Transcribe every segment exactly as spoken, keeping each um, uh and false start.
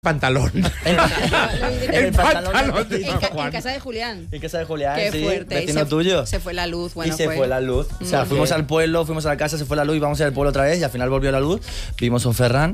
Pantalón. El, el, el pantalón, pantalón de de... San En, ca- Juan. en casa de Julián. En casa de Julián, Qué sí, fuerte. vecino se, tuyo. Se fue la luz, bueno, y se fue, fue la luz. O sea, Muy fuimos bien. al pueblo, fuimos a la casa, se fue la luz y vamos al pueblo otra vez y al final volvió la luz. Vimos un Ferran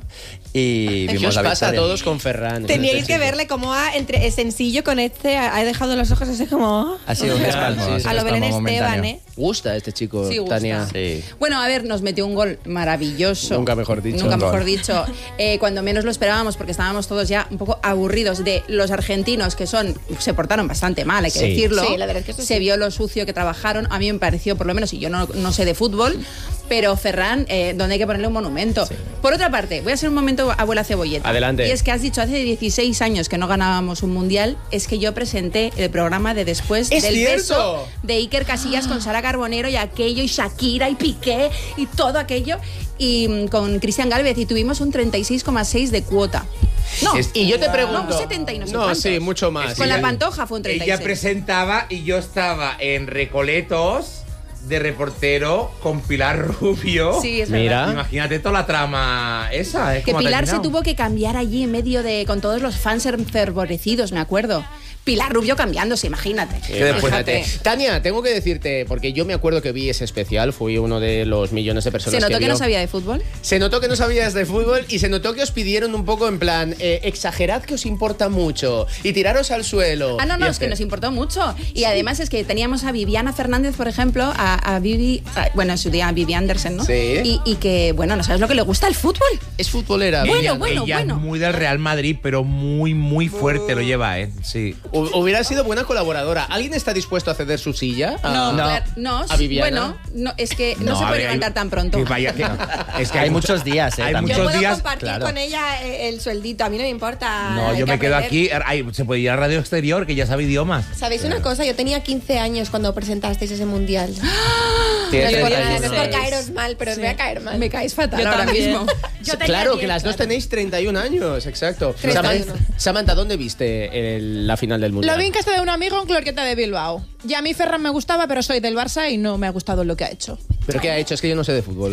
y ¿Qué vimos os la pasa a victoria. todos con Ferran? Teníais que verle cómo ha, entre es sencillo con este, ha ha dejado los ojos así como... Ha sido un espasmo. Sí, ha sí. sido A lo un Belén espasmo Esteban, momentáneo. ¿eh? Gusta este chico, Sí, gusta. Tania. Sí. Bueno, a ver, nos metió un gol maravilloso. Nunca mejor dicho. Nunca Un mejor gol. dicho. Eh, cuando menos lo esperábamos, porque estábamos todos ya un poco aburridos de los argentinos, que son se portaron bastante mal, hay que Sí. decirlo. Sí, la verdad es que eso Se sí. vio lo sucio que trabajaron. A mí me pareció, por lo menos, y yo no, no sé de fútbol, pero Ferran, eh, donde hay que ponerle un monumento. Por otra parte, voy a hacer un momento abuela cebolleta. Adelante. Y es que has dicho hace dieciséis años que no ganábamos un mundial. Es que yo presenté el programa de después ¡Es del cierto! beso de Iker Casillas con Sara Carbonero y aquello, y Shakira y Piqué y todo aquello, y mm, con Cristian Gálvez, y tuvimos un treinta y seis coma seis de cuota. No, Es- y yo te pregunto... no, un setenta y no sé No, cuántos. sí, mucho más. Con Sí. la Pantoja fue un treinta y seis. Ella presentaba y yo estaba en Recoletos de reportero con Pilar Rubio. Sí, es Mira. verdad. Imagínate toda la trama esa. ¿eh? Que Cómo ha Pilar se terminado. tuvo que cambiar allí en medio de con todos los fans fervorecidos, me acuerdo. Pilar Rubio cambiándose, imagínate. Eh, imagínate. Fíjate. Tania, tengo que decirte, porque yo me acuerdo que vi ese especial, fui uno de los millones de personas ¿Se notó que, vio. no sabía de fútbol? Se notó que no sabías de fútbol y se notó que os pidieron un poco en plan, eh, exagerad que os importa mucho y tiraros al suelo. Ah, no, no, Y es que hacer- nos importó mucho. Y además es que teníamos a Viviana Fernández, por ejemplo, a, a Vivi, a- bueno, en su día a Vivi Andersen, ¿no? Sí. Y, y que, bueno, no sabes lo que le gusta el fútbol. Es futbolera. Bueno, Ella, bueno, ella bueno. es muy del Real Madrid, pero muy, muy fuerte lo lleva, ¿eh? Sí. Hu- Hubiera sido buena colaboradora. ¿Alguien está dispuesto a ceder su silla? A- No, no. claro, no, ¿A Viviana? bueno, no, es que no, se a puede ver, levantar hay- tan pronto. que vaya, que- es que Hay muchos días, ¿eh? Hay también. Yo muchos puedo días. compartir claro. con ella eh, el sueldito, a mí no me importa. No, hay yo que me quedo aprender. aquí. Ay, se puede ir a Radio Exterior, que ya sabe idiomas. ¿Sabéis una cosa? Yo tenía quince años cuando presentasteis ese mundial. Tiene No es por treinta y nada, no uno. es por caeros mal, pero os voy a caer mal. Me caes fatal Yo ahora también. mismo. Yo tenía Claro, diez, que las dos claro. tenéis treinta y un años, exacto. treinta y uno. Samantha, Samantha, ¿dónde viste el- la final del Mundial? Lo vi en casa de un amigo en Clorqueta de Bilbao. Y a mí Ferran me gustaba, pero soy del Barça y no me ha gustado lo que ha hecho. ¿Pero qué ha hecho? Es que yo no sé de fútbol.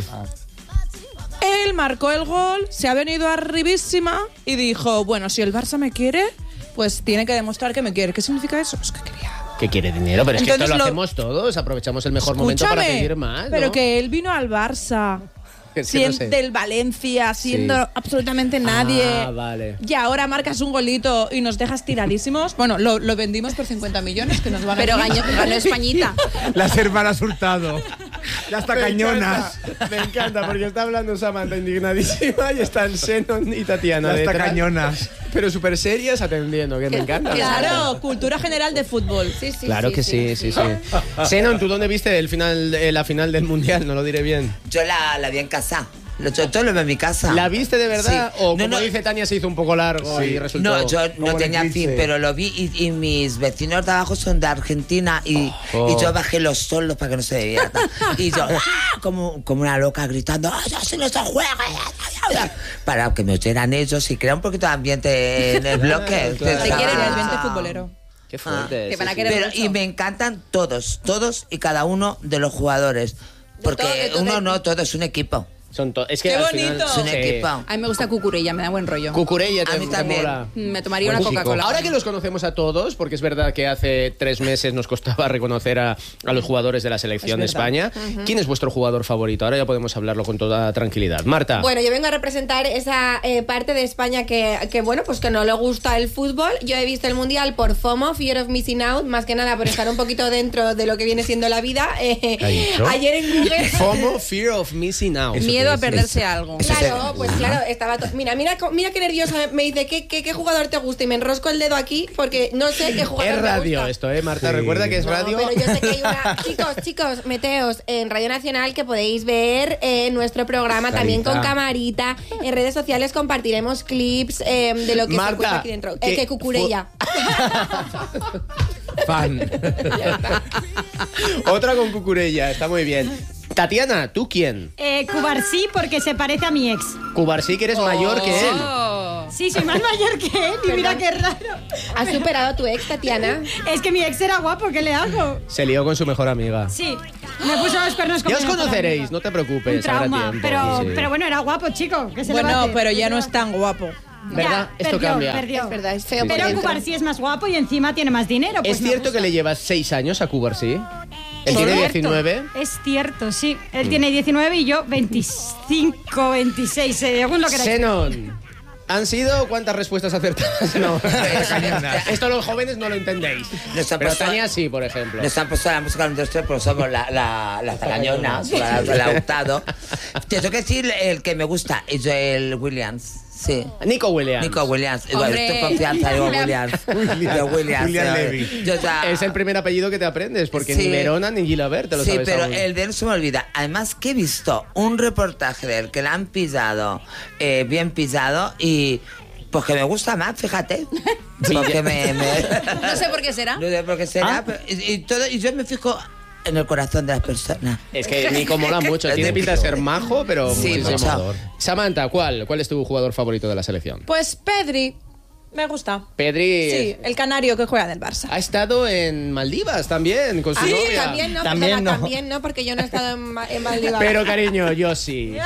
Él marcó el gol, se ha venido arribísima y dijo, bueno, si el Barça me quiere, pues tiene que demostrar que me quiere. ¿Qué significa eso? Pues que quería. Que quiere dinero, pero es que Entonces esto lo, lo- hacemos todos, aprovechamos el mejor momento para Escúchame, pedir más, ¿no? pero que él vino al Barça. Es que no Siendo sé. del Valencia, siendo Sí. absolutamente nadie. Ah, vale. Y ahora marcas un golito y nos dejas tiradísimos. Bueno, lo, lo vendimos por cincuenta millones que nos van a Pero dar. ganó, ganó Españita. Las hermanas Hurtado. Las tacañonas. Me encanta, porque está hablando Samantha indignadísima y están Senon y Tatiana Las detrás, tacañonas. pero súper serias atendiendo, que me encanta. Claro, cultura general de fútbol. Sí, sí, Claro sí, que sí, sí, sí. Senon, ¿tú dónde viste el final, eh, la final del Mundial? No lo diré bien. Yo la, la vi en casa. Lo, yo todo lo vi en mi casa. ¿La viste de verdad? Sí. O No, como no. dice Tania, se hizo un poco largo y resultó... No, yo como no el tenía eclipse. fin, pero lo vi y, y mis vecinos de abajo son de Argentina y, Oh. y yo bajé los solos para que no se veía. Y yo, ¡ah! como, como una loca gritando, ¡ah, ya se nos juega! Para que me oyeran ellos y crear un poquito de ambiente en el bloque. Claro. Te quieren el ambiente Ah. futbolero. Qué fuerte. Te sí, van a sí. querer Pero, mucho. y me encantan todos, todos y cada uno de los jugadores. Porque todo, de todo uno el- no, todo es un equipo. Son to- es que ¡Qué al final- bonito! Es un sí. equipo. A mí me gusta Cucurella, me da buen rollo. Cucurella te, A mí te también. mola. Me tomaría Buen una chico. Coca-Cola. Ahora que los conocemos a todos, porque es verdad que hace tres meses nos costaba reconocer a, a los jugadores de la selección de Es verdad. España. ¿Quién es vuestro jugador favorito? Ahora ya podemos hablarlo con toda tranquilidad. Marta. Bueno, yo vengo a representar esa eh, parte de España que, que, bueno, pues que no le gusta el fútbol. Yo he visto el Mundial por FOMO, Fear of Missing Out, más que nada por estar un poquito dentro de lo que viene siendo la vida. Eh, ¿Ha dicho? ayer en Google... FOMO, Fear of Missing Out. Miedo a perderse algo. Claro, pues claro, estaba to- mira, mira, co- mira qué nerviosa me dice ¿qué, qué, qué jugador te gusta y me enrosco el dedo aquí porque no sé qué jugador Es me radio gusta. esto, ¿eh, Marta? Sí. Recuerda que es No, radio. pero yo sé que hay una... Chicos, chicos, meteos en Radio Nacional que podéis ver eh, nuestro programa también con Clarita. camarita. En redes sociales compartiremos clips eh, de lo que Marta, se encuentra aquí dentro. que Eh, que cucurella. Fan. Otra con Cucurella, está muy bien. Tatiana, ¿tú quién? Eh, Cubarsí porque se parece a mi ex. Cubarsí, que eres mayor que él. Oh. Sí, soy más mayor que él y mira qué raro. ¿Has superado a tu ex, Tatiana? Es que mi ex era guapo, ¿qué le hago? Se lió con su mejor amiga. Sí, me puso los cuernos con Ya os mi mejor conoceréis, amiga. no te preocupes. Un trauma, habrá tiempo, pero, sí. pero bueno, era guapo, chico. ¿Qué se le va a Bueno, hacer? pero ya no es tan guapo. ¿Verdad? Ya, Esto perdió, cambia. perdió. Es verdad, es feo por Pero dentro. Cubarsí es más guapo y encima tiene más dinero. Pues ¿Es me cierto gusta. que le llevas seis años a Cubarsí? Él Es tiene cierto, diecinueve. Es cierto, sí. Él tiene diecinueve y yo veinticinco, veintiséis, según lo que era. Xenon. ¿Han sido cuántas respuestas acertadas? No. Esto los jóvenes no lo entendéis. Nos han Pero puesto- Tania sí, por ejemplo. Nos han puesto la música industrial, pero somos la, la, la zagañona, la, la gustado. Te tengo que decir el que me gusta, es Joel Williams. Sí. Nico Williams. Nico Williams. Igual, Hombre. estoy confianza, digo Williams. Digo Williams. William eh, Levy. yo ya- Es el primer apellido que te aprendes, porque Sí. ni Verona ni Gilabert te lo Sí, sabes pero aún. el de él se me olvida. Además que he visto un reportaje de él que le han pisado, eh, bien pisado, y pues que me gusta más, fíjate. Porque me, me- No sé por qué será. No sé por qué será, Ah. pero- y, y todo, y yo me fijo en el corazón de las personas. Es que Nico mola mucho. Tiene pinta de ser majo, pero Sí, muchísimo. mucho. Samantha, ¿cuál? ¿Cuál es tu jugador favorito de la selección? Pues Pedri, me gusta. Pedri Sí, el canario que juega del Barça. ha estado en Maldivas también, con su Ah, sí, novia. también no, También perdona, no. también no, porque yo no he estado en, Ma- en Maldivas. Pero cariño, yo sí.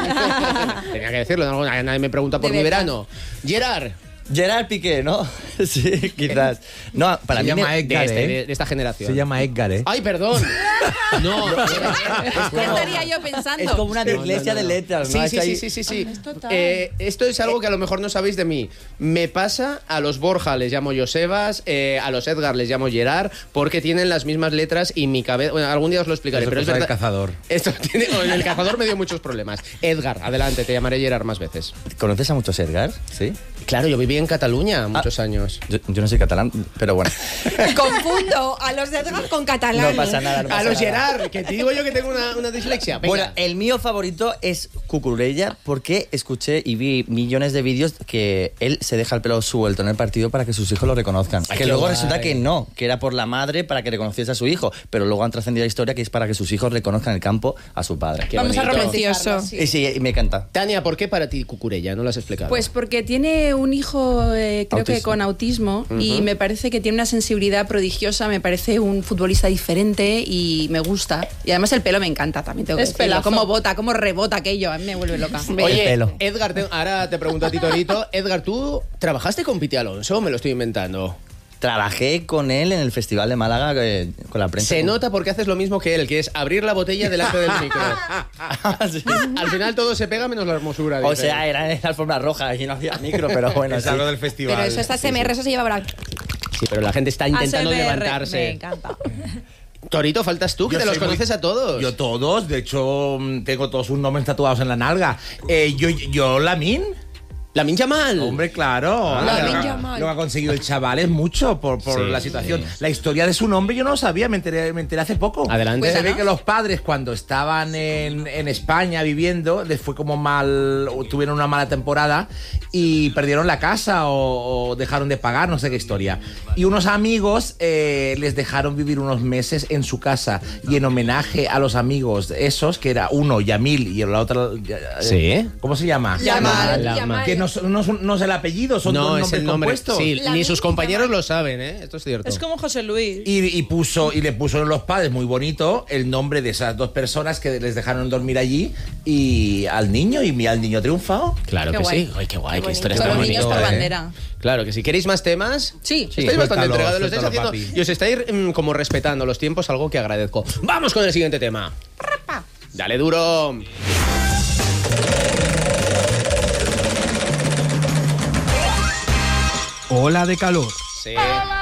Tenía que decirlo, no, nadie me pregunta por De mi verdad. verano. Gerard, Gerard Piqué, ¿no? Sí, quizás. No, para Se mí llama me- de, Edgar, este- ¿eh? de- de esta generación. Se llama Edgar, ¿eh? Ay, perdón. No, ¿Qué estaría yo pensando? es como una de No, no, iglesia no, de no. letras, Sí, ¿no? sí, Es sí, ahí- sí, sí, sí. Es total. Eh, esto es algo que a lo mejor no sabéis de mí. Me pasa a los Borja les llamo Josebas, eh, a los Edgar les llamo Gerard, porque tienen las mismas letras y mi cabeza... Bueno, algún día os lo explicaré, Eso pero es cosa del verdad... cazador. Esto tiene... o El cazador me dio muchos problemas. Edgar, adelante, te llamaré Gerard más veces. ¿Conoces a muchos Edgar? Sí. Claro, yo viví en Cataluña muchos años. Yo, yo no soy catalán, pero bueno. Confundo a los de Edgar con catalán. No pasa nada. no A pasa los nada. Gerard, que te digo yo que tengo una, una dislexia. Venga. Bueno, el mío favorito es Cucurella porque escuché y vi millones de vídeos que él se deja el pelo suelto en el partido para que sus hijos lo reconozcan. Ay, que qué luego guay. resulta que no, que era por la madre para que reconociese a su hijo, pero luego han trascendido la historia que es para que sus hijos reconozcan en el campo a su padre. Qué Vamos a bonito. romantizarlo. Y sí, y me encanta. Tania, ¿por qué para ti Cucurella? No lo has explicado. Pues porque tiene un hijo, eh, creo que Autismo. con autismo, y me parece que tiene una sensibilidad prodigiosa, me parece un futbolista diferente y me gusta. Y además el pelo me encanta también, tengo que Es decirlo. pelazo. Cómo bota, cómo rebota aquello, a mí me vuelve loca. Oye, El pelo. Edgar, te- ahora te pregunto a ti, Torito. Edgar, ¿tú trabajaste con Piti Alonso? Me lo estoy inventando. Trabajé con él en el Festival de Málaga eh, con la prensa. Se nota porque haces lo mismo que él, que es abrir la botella delante del micro. Sí. Al final todo se pega menos la hermosura. O dice. sea, era en la alfombra roja y no había micro, pero bueno, Es sí. algo del festival. Pero eso está S M R, eso se lleva ahora. Sí, pero la gente está intentando A S M R, levantarse. Me encanta. Torito, faltas tú, que Yo te los soy muy- conoces a todos. Yo todos, de hecho, mm, tengo todos sus nombres tatuados en la nalga. Eh, yo, yo, Lamin. Lamin Yamal. Hombre, claro. Lamine Lo que- Yamal. Lo que ha conseguido el chaval es mucho por, por Sí. la situación. La historia de su nombre yo no lo sabía, me enteré, me enteré hace poco. Adelante. Se ve que los padres cuando estaban en, en España viviendo, les fue como mal, o tuvieron una mala temporada y perdieron la casa o, o dejaron de pagar, no sé qué historia. Y unos amigos eh, les dejaron vivir unos meses en su casa y en homenaje a los amigos esos, que era uno Yamil y la otra... Sí. ¿Cómo se llama? Yamal, Yamal. Yamal. Que no, son- no, son- no es el apellido, son dos No, nombres es el nombre. compuestos. Sí, Lamin ni sus compañeros Yamal. lo saben, ¿eh? Esto es cierto. Es como José Luis. Y, y puso y le puso los padres muy bonito el nombre de esas dos personas que les dejaron dormir allí y al niño y mira, al niño ha triunfado. Claro Qué que guay. sí. Ay, qué guay, qué, Qué historia Con tan los niños bonita. por eh. bandera. Claro que sí. ¿Queréis más temas? Sí. Sí. Estáis bastante Suéltalo, entregados, lo estáis suéltalo, haciendo papi. y os estáis mm, como respetando los tiempos, algo que agradezco. Vamos con el siguiente tema. Dale duro. Ola de calor. Sí.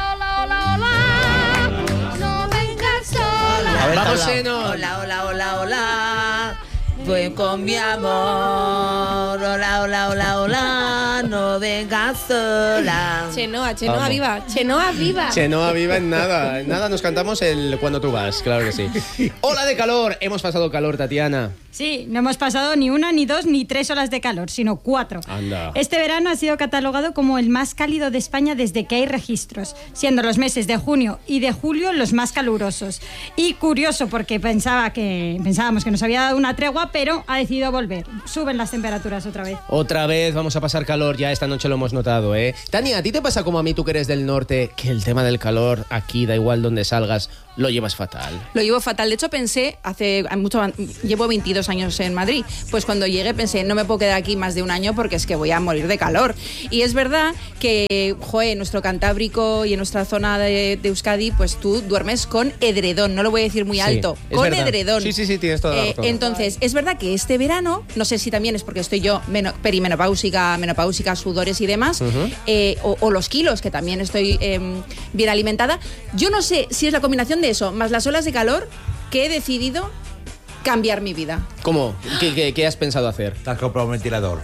No vengas sola. A ver, Vamos, tabla. Xenon. Hola, hola, hola, hola. Ven con mi amor. Hola, hola, hola, hola. No vengas sola. Chenoa, Chenoa Vamos. viva. Chenoa viva. Chenoa viva en nada. En nada nos cantamos el Cuando tú vas, claro que sí. Ola de calor. Hemos pasado calor, Tatiana. Sí, no hemos pasado ni una, ni dos, ni tres horas de calor, sino cuatro. Anda. Este verano ha sido catalogado como el más cálido de España desde que hay registros, siendo los meses de junio y de julio los más calurosos. Y curioso, porque pensaba que, pensábamos que nos había dado una tregua, pero pero ha decidido volver. Suben las temperaturas otra vez. Otra vez vamos a pasar calor, ya esta noche lo hemos notado, ¿eh? Tania, ¿a ti te pasa como a mí, tú que eres del norte, que el tema del calor, aquí, da igual donde salgas, lo llevas fatal? Lo llevo fatal. De hecho, pensé, hace mucho, llevo veintidós años en Madrid, pues cuando llegué pensé, no me puedo quedar aquí más de un año porque es que voy a morir de calor. Y es verdad que, joder, en nuestro Cantábrico y en nuestra zona de, de Euskadi, pues tú duermes con edredón, no lo voy a decir muy Sí, alto, es con verdad. edredón. Sí, sí, sí, tienes toda la Eh, razón. entonces, es verdad que este verano, no sé si también es porque estoy yo meno- perimenopáusica, menopáusica, sudores y demás, Ujú. eh, o, o los kilos, que también estoy eh, bien alimentada. Yo no sé si es la combinación de eso, más las olas de calor, que he decidido cambiar mi vida. ¿Cómo? ¿Qué, qué, qué has pensado hacer? Te has comprado un ventilador.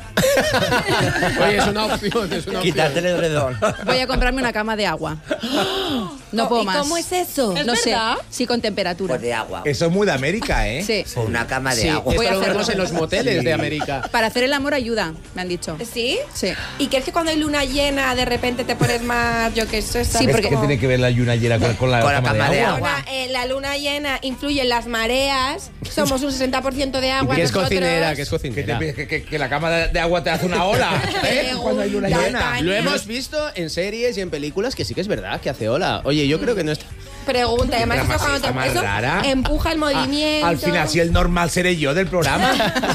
Oye, es una opción, es una opción. Quitarte el edredón. Voy a comprarme una cama de agua. No puedo ¿Y más. cómo es eso? No ¿Es sé. verdad? Sí, con temperatura. Pues de agua. Eso es muy de América, ¿eh? Sí. Una cama de Sí, agua. esto Voy a lo hacerlo. vemos en los moteles de América. Para hacer el amor ayuda, me han dicho. ¿Sí? Sí. ¿Y crees que cuando hay luna llena de repente te pones más, yo qué sé, Sí, sabes porque- ¿Qué cómo? tiene que ver la luna llena con, con la, Con la cama, cama de de agua? agua. Ahora, eh, la luna llena influye en las mareas, somos un sesenta por ciento de agua. Que es nosotros. cocinera, que es Que, cocinera. te- que- que- que la cama de, de agua te hace una ola, ¿eh? Cuando hay luna Ya llena. está. Lo hemos visto en series y en películas que sí que es verdad, que hace ola. Oye, yo creo que no está... Pregunta, además La eso más- cuando te la más eso rara. empuja el movimiento. Ah, al final, si el normal seré yo del programa.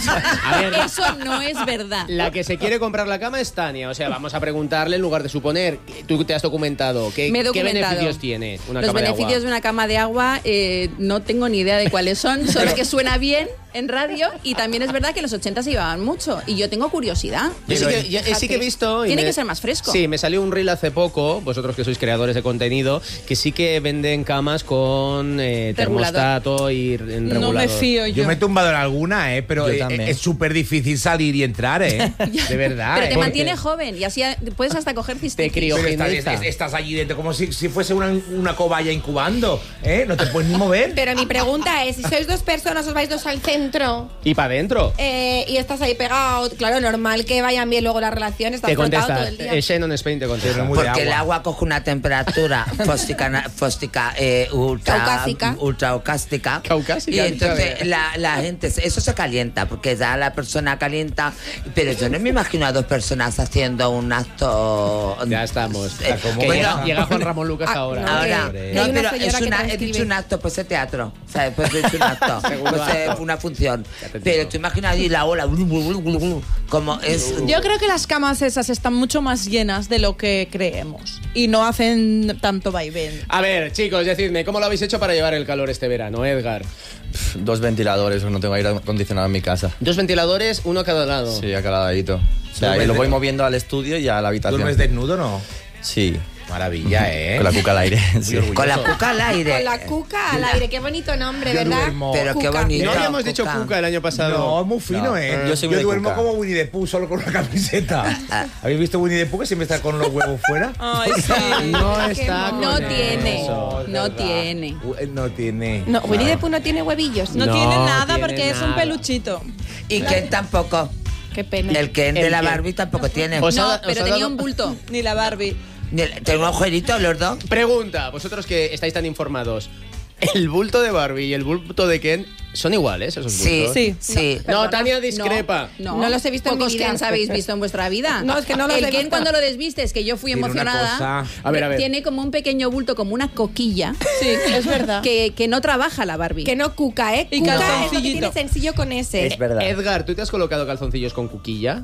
A ver, Eso no es verdad. la que se quiere comprar la cama es Tania. O sea, vamos a preguntarle en lugar de suponer. Tú te has documentado. ¿Qué, Me he ¿qué documentado. beneficios tiene una Los cama de beneficios agua? de una cama de agua eh, no tengo ni idea de cuáles son, solo que suena bien en radio y también es verdad que en los ochenta se llevaban mucho y yo tengo curiosidad. Yo sí que, ya- sí que he visto... y Tiene me- que ser más fresco. Sí, me salió un reel hace poco, vosotros que sois creadores de contenido, que sí que venden camas con eh, Regulador. termostato y en No regulador. me fío yo. Yo me he tumbado en alguna, ¿eh? Pero Yo eh, también. es súper difícil salir y entrar, ¿eh? De verdad. Pero ¿eh? te Porque- mantiene joven y así puedes hasta coger cistitis. crío. Pero estás, Higieniza. es- estás allí dentro como si, si fuese una, una cobaya incubando, ¿eh? No te puedes ni mover. Pero mi pregunta es, si sois dos personas, os vais dos al centro Y para adentro. eh, y estás ahí pegado, claro, normal que vayan bien luego las relaciones, estás Te frotado todo contesta. el día. Eh, Shannon Spain te contesta. Muy de Porque el agua. agua coge una temperatura fóstica, fóstica eh, ultra, Caucásica. ultracástica. Caucásica, Y entonces ¿sabes? la, la gente, eso se calienta, porque ya la persona calienta. Pero yo no me imagino a dos personas haciendo un acto. Ya estamos. Eh, Que bueno, llega, llega Juan Ramón Lucas Ah, ahora. no, Ahora, que- no, hay una pero señora es que una, he transcribe. dicho un acto, pues es teatro, ¿sabes? Pues he dicho un acto, Segundo pues es acto. una función. Ya te Pero digo. tú imaginas allí la ola, blu, blu, blu, blu, blu, como es. Yo creo que las camas esas están mucho más llenas de lo que creemos y no hacen tanto vaivén. A ver, chicos, decidme, ¿cómo lo habéis hecho para llevar el calor este verano, Edgar? Pff, Dos ventiladores, no tengo aire acondicionado en mi casa. Dos ventiladores, uno a cada lado. Sí, a cada ladito. O sea, Duermes y lo voy de- moviendo al estudio y a la habitación. ¿Duermes desnudo no? Sí. Maravilla, ¿eh? Con la cuca al aire. sí. Con la cuca al aire. Con la cuca al aire, qué bonito nombre, Yo ¿verdad? duermo- Pero qué Cuca. bonito. No habíamos dicho Cuca. Cuca el año pasado. No, es muy fino, No, ¿eh? yo soy muy de duermo Cuca. como Winnie the Pooh, solo con una camiseta. ¿Habéis visto Winnie the Pooh que siempre está con los huevos fuera? Ay, sí. No está con No eso. tiene, es no verdad. tiene. Uh, eh, No tiene. No, Winnie the Pooh no tiene huevillos. No, No tiene nada tiene porque es un nada. peluchito. Y Ken tampoco. Qué pena. El Ken de ¿El la Ken? Barbie tampoco tiene. Os ha- No, os pero ha tenía dado- un bulto. Ni la Barbie. Tengo un agujerito los dos. Pregunta, vosotros que estáis tan informados. ¿El bulto de Barbie y el bulto de Ken son iguales esos Sí, bultos? Sí. sí. No, Perdona, Tania discrepa. No, No los he visto en Pocos mi vida. Kens habéis visto en vuestra vida. No, es que no los El he Ken visto. cuando lo desvistes, que yo fui Tiene una emocionada, cosa- A ver, a ver. tiene como un pequeño bulto, como una coquilla, Sí, es verdad. que, que no trabaja la Barbie. Que no cuca, ¿eh? Y Cuca es lo que calzoncillito. tiene sencillo con ese. Es verdad. Edgar, ¿tú te has colocado calzoncillos con cuquilla?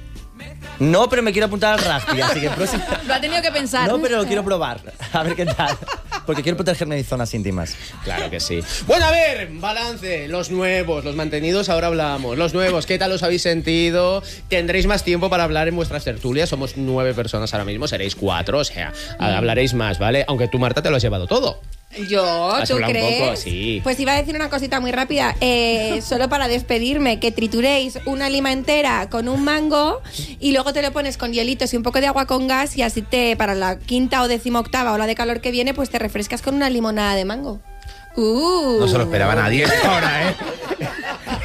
No, pero me quiero apuntar al rugby, así que próximo... Lo ha tenido que pensar. No, pero lo quiero probar. A ver qué tal. Porque quiero protegerme de zonas íntimas. Claro que sí. Bueno, a ver, balance. Los nuevos, los mantenidos, ahora hablamos. Los nuevos, ¿qué tal os habéis sentido? Tendréis más tiempo para hablar en vuestras tertulias. Somos nueve personas ahora mismo, seréis cuatro, o sea, hablaréis más, ¿vale? Aunque tú, Marta, te lo has llevado todo. Yo, Has ¿tú hablado un crees? poco, sí. Pues iba a decir una cosita muy rápida. Eh, solo para despedirme, que trituréis una lima entera con un mango y luego te lo pones con hielitos y un poco de agua con gas y así te, para la quinta o decimoctava ola de calor que viene, pues te refrescas con una limonada de mango. Uh. No se lo esperaba nadie ahora, ¿eh?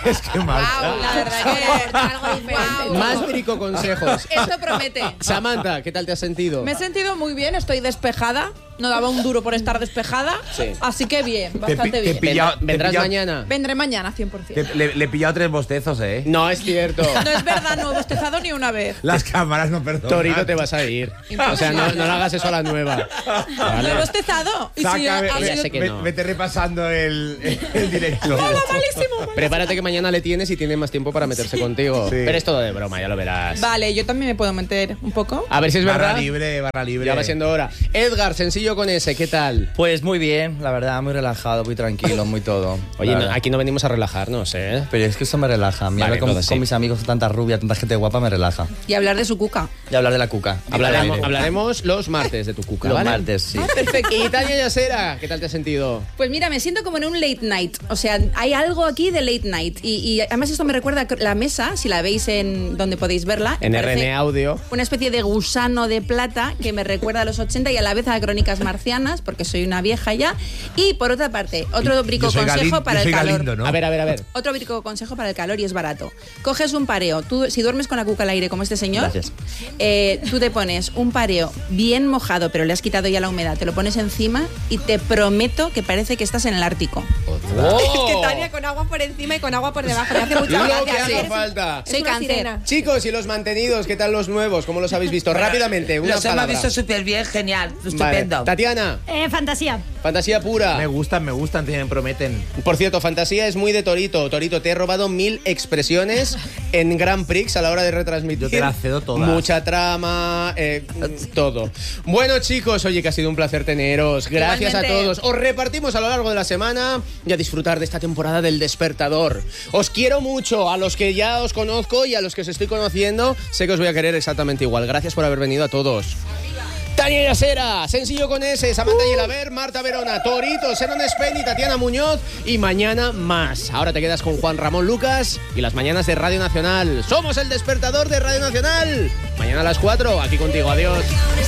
Es que Marta. Wow, la verdad que algo diferente. Más bricoconsejos. Esto promete. Samantha, ¿qué tal te has sentido? Me he sentido muy bien, estoy despejada. No daba un duro por estar despejada. Sí. Así que bien, Te bastante pi- te bien. pi- pillado- Vendrá- ¿Vendrás pillado- mañana? Vendré mañana, cien por ciento. Te- le, le he pillado tres bostezos, ¿eh? No, es cierto. No es verdad, no he bostezado ni una vez. Las cámaras no perdonan. Torito, te vas a ir. O sea, no, no le hagas eso a la nueva. No ¿Vale? he bostezado. Y si Saca, ha- ve- ha ve- Ya sido- sé que ve- no. Vete repasando el, el directo. Hola, malísimo. Prepárate que mañana le tienes y tiene más tiempo para meterse contigo. Sí. Pero es todo de broma, ya lo verás. Vale, yo también me puedo meter un poco. A ver si es Barra verdad. libre, barra libre. Ya va siendo hora. Edgar, sencillo con ese, ¿qué tal? Pues muy bien, la verdad, muy relajado, muy tranquilo, muy todo. Oye, la no, verdad. aquí no venimos a relajarnos, ¿eh? Pero es que eso me relaja. Mi Vale, hablar con, todo sí. con mis amigos, tanta rubia, tanta gente guapa, me relaja. Y hablar de su cuca. Y hablar de la cuca. Hablaremos, Aire. hablaremos los martes de tu cuca, Los ¿vale? martes, sí. Perfecto. Y Tania Yasera, ¿qué tal te has sentido? Pues mira, me siento como en un late night. O sea, hay algo aquí de late night. Y, y además esto me recuerda a la mesa, si la veis en donde podéis verla. En me R parece N Audio. Una especie de gusano de plata que me recuerda a los ochenta y a la vez a Crónicas Marcianas, porque soy una vieja ya. Y por otra parte, otro brico Yo soy consejo Galin- para yo el soy calor. Galindo, ¿no? A ver, a ver, a ver. Otro brico consejo para el calor y es barato. Coges un pareo. Tú, si duermes con la cuca al aire como este señor, Gracias. eh, tú te pones un pareo bien mojado, pero le has quitado ya la humedad, te lo pones encima y te prometo que parece que estás en el Ártico. ¡Oh! Es que Tania con agua por encima y con agua por debajo. Me hace mucha Lo gracia. que haga Eres- falta. eres Soy una cáncer. sirena. Chicos, y los mantenidos, ¿qué tal los nuevos? ¿Cómo los habéis visto? Rápidamente, una Los hemos palabra. visto súper bien, genial, Vale. estupendo. Tatiana, Eh, fantasía. fantasía pura. Me gustan, me gustan, me prometen. Por cierto, fantasía es muy de Torito. Torito, te he robado mil expresiones en Grand Prix a la hora de retransmitir. Yo te las cedo todas. Mucha trama, eh, todo. Bueno, chicos, oye, que ha sido un placer teneros. Gracias Igualmente. a todos. Os repartimos a lo largo de la semana y a disfrutar de esta temporada del Despertador. Os quiero mucho, a los que ya os conozco y a los que os estoy conociendo, sé que os voy a querer exactamente igual. Gracias por haber venido a todos. Tania Yasera, sencillo con ese, Samantha Yelaber, Marta Verona, Torito, Seron Spain y Tatiana Muñoz. Y mañana más. Ahora te quedas con Juan Ramón Lucas y las mañanas de Radio Nacional. Somos el Despertador de Radio Nacional. Mañana a las cuatro, aquí contigo. Adiós.